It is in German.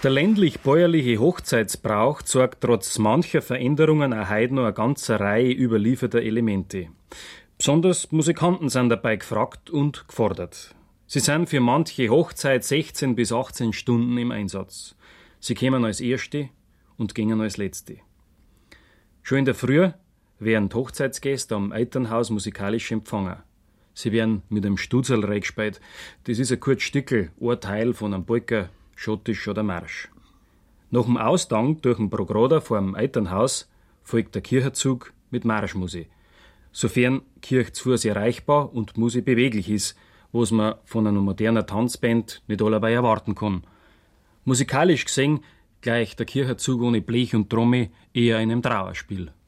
Der ländlich-bäuerliche Hochzeitsbrauch sorgt trotz mancher Veränderungen auch heute noch eine ganze Reihe überlieferter Elemente. Besonders Musikanten sind dabei gefragt und gefordert. Sie sind für manche Hochzeit 16 bis 18 Stunden im Einsatz. Sie kommen als Erste und gehen als Letzte. Schon in der Früh werden die Hochzeitsgäste am Elternhaus musikalisch empfangen. Sie werden mit einem Stutzel reingespielt. Das ist ein kurzes Stückel, ein Teil von einem Polka, Schottisch oder Marsch. Nach dem Ausgang durch den Prograder vor dem Elternhaus folgt der Kirchenzug mit Marschmusik. Sofern Kirche zu sehr erreichbar und Musik beweglich ist, was man von einer modernen Tanzband nicht allebei erwarten kann. Musikalisch gesehen gleicht der Kirchenzug ohne Blech und Trommel eher einem Trauerspiel.